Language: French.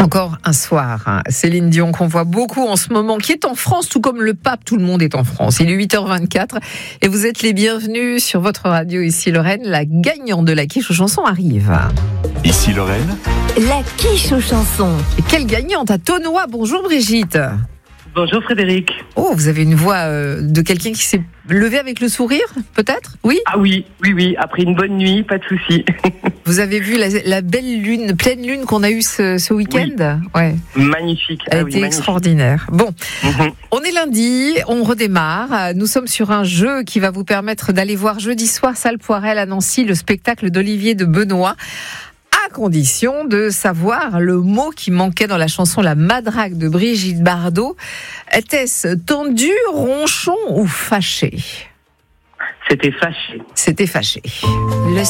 Encore un soir, hein. Céline Dion qu'on voit beaucoup en ce moment, qui est en France, tout comme le pape, tout le monde est en France. Il est 8h24 et vous êtes les bienvenus sur votre radio Ici Lorraine. La gagnante de la quiche aux chansons arrive. Ici Lorraine, La quiche aux chansons. Et quelle gagnante à Tonois. Bonjour Brigitte. Bonjour Frédéric. Oh, vous avez une voix de quelqu'un qui s'est levé avec le sourire, peut-être? Oui. Ah oui, après une bonne nuit, pas de souci. Vous avez vu la belle lune, pleine lune qu'on a eue ce week-end? Ouais. Magnifique. Elle a été extraordinaire. Bon, Mhm. on est lundi, on redémarre. Nous sommes sur un jeu qui va vous permettre d'aller voir jeudi soir, salle Poirel à Nancy, le spectacle d'Olivier de Benoît, à condition de savoir le mot qui manquait dans la chanson La Madrague de Brigitte Bardot. Était-ce tendu, ronchon ou fâché? C'était fâché. C'était fâché. Le